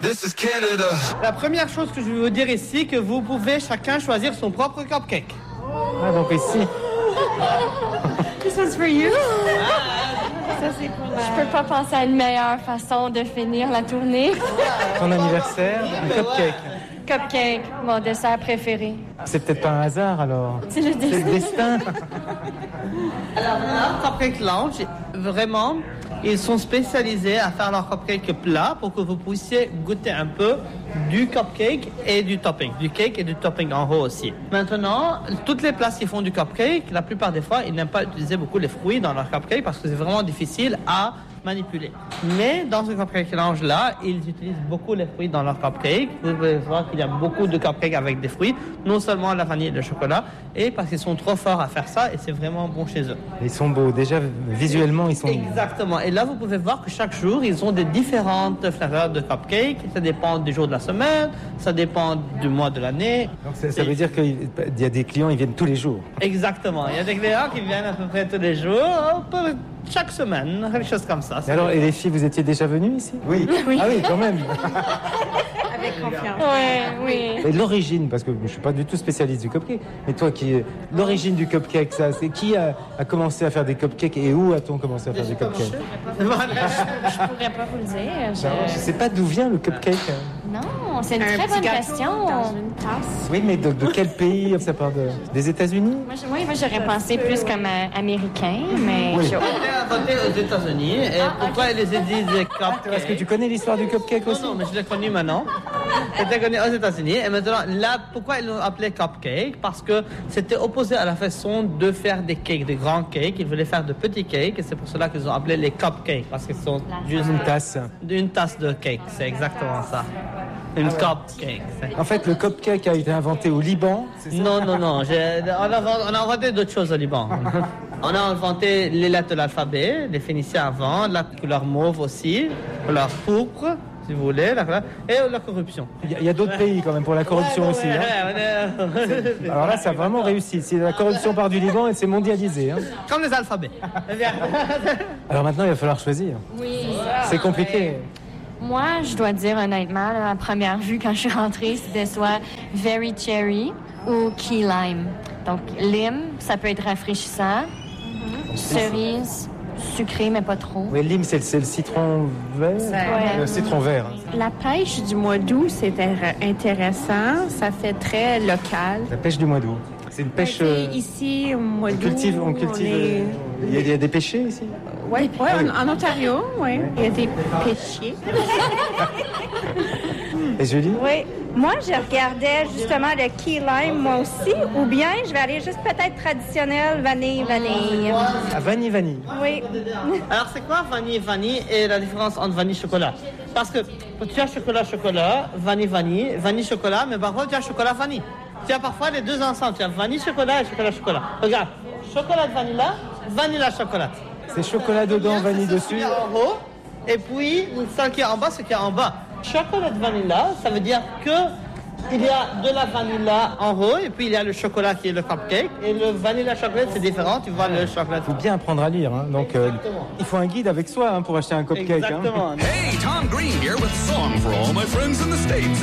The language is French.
This is Canada. La première chose que je veux vous dire ici, que vous pouvez chacun choisir son propre cupcake. Ah, donc ici. This one's for you. Ça, c'est pour Je peux pas penser à une meilleure façon de finir la tournée. Ton anniversaire, un cupcake. Cupcake, mon dessert préféré. C'est peut-être pas un hasard alors. C'est le C'est le destin. Alors là, Cupcake Lounge, vraiment, ils sont spécialisés à faire leur cupcake plat pour que vous puissiez goûter un peu du cupcake et du topping, du cake et du topping en haut aussi. Maintenant, toutes les places qui font du cupcake, la plupart des fois, ils n'aiment pas utiliser beaucoup les fruits dans leur cupcake parce que c'est vraiment difficile à manipuler. Mais dans ce Cupcake Lounge là, ils utilisent beaucoup les fruits dans leur cupcake. Vous pouvez voir qu'il y a beaucoup de cupcakes avec des fruits, non seulement la vanille et le chocolat, et parce qu'ils sont trop forts à faire ça et c'est vraiment bon chez eux. Ils sont beaux, déjà visuellement ils sont beaux. Exactement. Et là, vous pouvez voir que chaque jour, ils ont des différentes flaveurs de cupcake. Ça dépend du jour de la semaine, ça dépend du mois de l'année. Donc ça veut dire qu'il y a des clients, ils viennent tous les jours. Exactement. Il y a des clients qui viennent à peu près tous les jours, chaque semaine, quelque chose comme ça. Et alors, et les filles, vous étiez déjà venues ici? Oui. Ah oui, quand même. avec confiance. Oui. Et l'origine, parce que je suis pas du tout spécialiste du cupcake, mais toi l'origine du cupcake, ça, c'est qui a commencé à faire des cupcakes et où a-t-on commencé à faire des cupcakes? Je pourrais pas vous le dire. Je sais pas d'où vient le cupcake. Non, c'est une très bonne question. Dans une tasse. Oui, mais de quel pays? Ça part des États-Unis? Moi, j'aurais pensé plus comme américain, mais Oui. C'était inventé aux États-Unis. Et pourquoi ils les disent cupcake? Est-ce que tu connais l'histoire du cupcake aussi? Non, mais je l'ai connu maintenant. C'était connu aux États-Unis. Et maintenant, là, pourquoi ils l'ont appelé cupcake? Parce que c'était opposé à la façon de faire des cakes, des grands cakes. Ils voulaient faire de petits cakes. Et c'est pour cela qu'ils ont appelé les cupcakes. Parce qu'ils sont juste Une tasse. une tasse de cake. C'est exactement ça. Une cupcake. En fait, le cupcake a été inventé au Liban. Non. On a inventé d'autres choses au Liban. On a inventé les lettres de l'alphabet, les Phéniciens avant, la couleur mauve aussi, couleur pourpre, si vous voulez, et la corruption. Il y a d'autres pays quand même pour la corruption aussi. Hein. Alors là, ça a vraiment réussi. Si la corruption part du Liban, et c'est mondialisé. Hein. Comme les alphabets. Alors maintenant, il va falloir choisir. oui. C'est compliqué. Moi, je dois dire honnêtement, là, à première vue, quand je suis rentrée, c'était soit Very Cherry ou Key Lime. Donc, lime, ça peut être rafraîchissant. Cerise, sucré, mais pas trop. Oui, lime, c'est le citron vert. Ouais. Le citron vert. La pêche du mois d'août, c'est intéressant. Ça fait très local. La pêche du mois d'août. C'est une pêche. Ici, au mois d'août, On cultive. Il y a des pêchers ici? Oui, en Ontario, oui. Il y a des pêchiers. Et Julie? Oui. Moi, je regardais justement le key lime, moi aussi, ou bien je vais aller juste peut-être traditionnel, vanille. Ah, vanille. Oui. Alors, c'est quoi vanille et la différence entre vanille-chocolat? Parce que tu as chocolat, vanille-chocolat, mais parfois tu as chocolat-vanille. Tu as parfois les deux ensemble. Tu as vanille-chocolat et chocolat-chocolat. Regarde, chocolat de vanilla-chocolat. C'est chocolat dedans, vanille dessus. Ce qu'il y a en haut, et puis celle qui est en bas, ce qu'il y a en bas. Chocolat de vanilla, ça veut dire que il y a de la vanilla en haut, et puis il y a le chocolat qui est le cupcake, et le vanilla chocolat c'est différent, tu vois le chocolat. Il faut bien apprendre à lire. Hein. Donc, il faut un guide avec soi pour acheter un cupcake. Exactement. Hey, Tom Green here with a song for all my friends in the States.